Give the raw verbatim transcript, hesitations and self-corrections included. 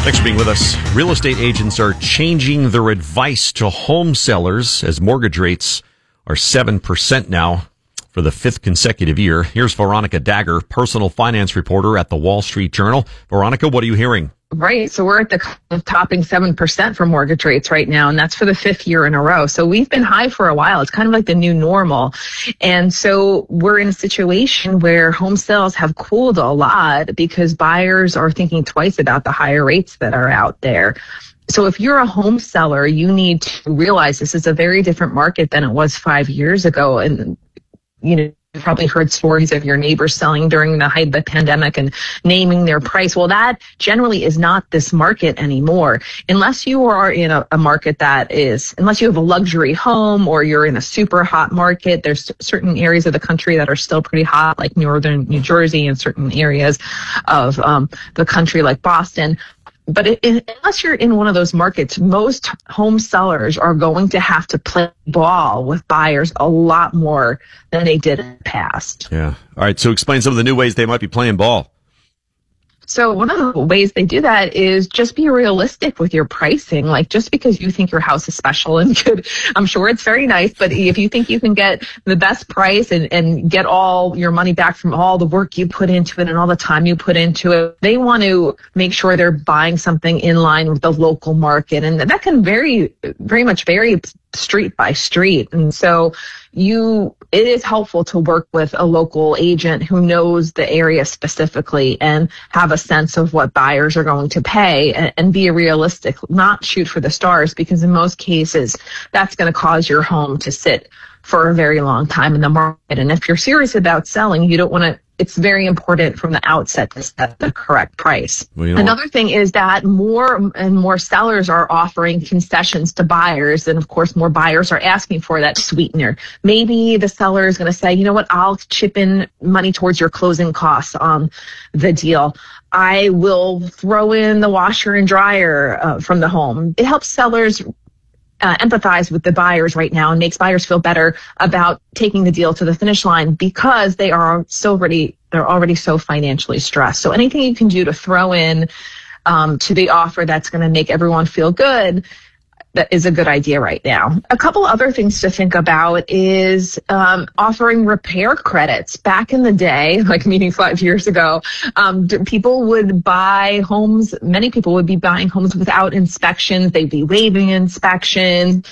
Thanks for being with us. Real estate agents are changing their advice to home sellers as mortgage rates are seven percent now for the fifth consecutive year. Here's Veronica Dagher, personal finance reporter at the Wall Street Journal. Veronica, what are you hearing? Right. So we're at the topping seven percent for mortgage rates right now, and that's for the fifth year in a row. So we've been high for a while. It's kind of like the new normal. And so we're in a situation where home sales have cooled a lot because buyers are thinking twice about the higher rates that are out there. So if you're a home seller, you need to realize this is a very different market than it was five years ago. And, you know, you've probably heard stories of your neighbors selling during the height of the pandemic and naming their price. Well, that generally is not this market anymore. Unless you are in a, a market that is, unless you have a luxury home or you're in a super hot market, there's certain areas of the country that are still pretty hot, like northern New Jersey, and certain areas of um, the country like Boston. But it, it, unless you're in one of those markets, most home sellers are going to have to play ball with buyers a lot more than they did in the past. Yeah. All right. So explain some of the new ways they might be playing ball. So one of the ways they do that is just be realistic with your pricing. Like, just because you think your house is special and good, I'm sure it's very nice, but if you think you can get the best price and, and get all your money back from all the work you put into it and all the time you put into it, they want to make sure they're buying something in line with the local market. And that can very, very much vary street by street. And so you, it is helpful to work with a local agent who knows the area specifically and have a sense of what buyers are going to pay, and, and be realistic, not shoot for the stars, because in most cases that's going to cause your home to sit for a very long time in the market. And if you're serious about selling, you don't want to, it's very important from the outset to set the correct price. Well, you know Another thing is that more and more sellers are offering concessions to buyers. And of course, more buyers are asking for that sweetener. Maybe the seller is going to say, you know what, I'll chip in money towards your closing costs on the deal. I will throw in the washer and dryer uh, from the home. It helps sellers Uh, empathize with the buyers right now and makes buyers feel better about taking the deal to the finish line, because they are so already, they're already so financially stressed. So anything you can do to throw in um, to the offer that's going to make everyone feel good, that is a good idea right now. A couple other things to think about is um, offering repair credits. Back in the day, like meaning five years ago, um, people would buy homes, many people would be buying homes without inspections. They'd be waiving inspections.